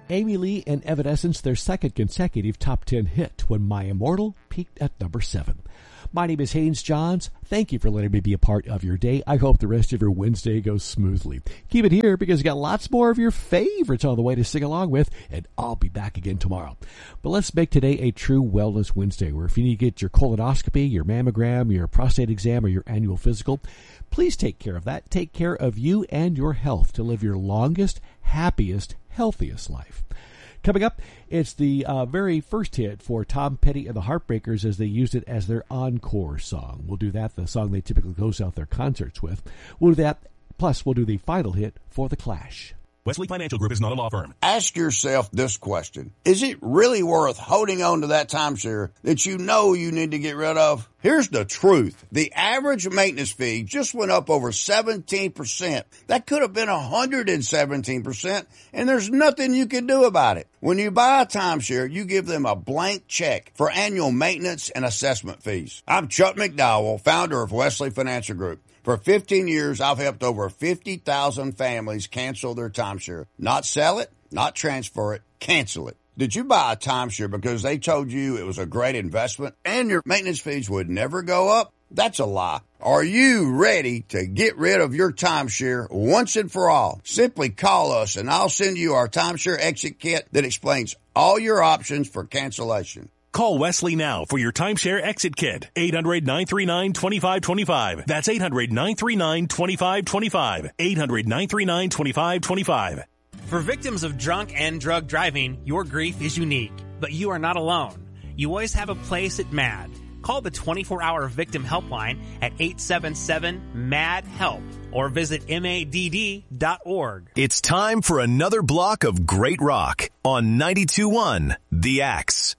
Amy Lee and Evanescence, their second consecutive top 10 hit when My Immortal peaked at number 7. My name is Haynes Johns. Thank you for letting me be a part of your day. I hope the rest of your Wednesday goes smoothly. Keep it here because you got lots more of your favorites on the way to sing along with, and I'll be back again tomorrow. But let's make today a true Wellness Wednesday, where if you need to get your colonoscopy, your mammogram, your prostate exam, or your annual physical, please take care of that. Take care of you and your health to live your longest, happiest, healthiest life. Coming up, it's the very first hit for Tom Petty and the Heartbreakers as they used it as their encore song. We'll do that, the song they typically close out their concerts with. We'll do that, plus we'll do the final hit for The Clash. Wesley Financial Group is not a law firm. Ask yourself this question. Is it really worth holding on to that timeshare that you know you need to get rid of? Here's the truth. The average maintenance fee just went up over 17%. That could have been 117%, and there's nothing you can do about it. When you buy a timeshare, you give them a blank check for annual maintenance and assessment fees. I'm Chuck McDowell, founder of Wesley Financial Group. For 15 years, I've helped over 50,000 families cancel their timeshare. Not sell it, not transfer it, cancel it. Did you buy a timeshare because they told you it was a great investment and your maintenance fees would never go up? That's a lie. Are you ready to get rid of your timeshare once and for all? Simply call us and I'll send you our timeshare exit kit that explains all your options for cancellation. Call Wesley now for your timeshare exit kit. 800-939-2525. That's 800-939-2525. 800-939-2525. For victims of drunk and drug driving, your grief is unique, but you are not alone. You always have a place at MAD. Call the 24-hour victim helpline at 877-MAD-HELP or visit MADD.org. It's time for another block of great rock on 92.1 The Axe.